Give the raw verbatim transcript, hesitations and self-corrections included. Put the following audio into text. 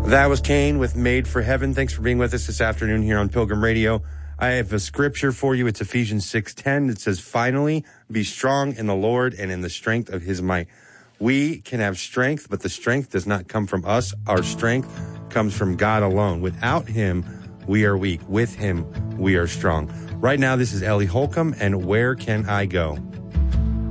That was Kane with Made for Heaven. Thanks for being with us this afternoon here on Pilgrim Radio. I have a scripture for you. It's Ephesians six ten. It says, finally, be strong in the Lord and in the strength of his might. We can have strength, but the strength does not come from us. Our strength comes from God alone. Without him, we are weak. With him, we are strong. Right now, this is Ellie Holcomb, and Where Can I Go?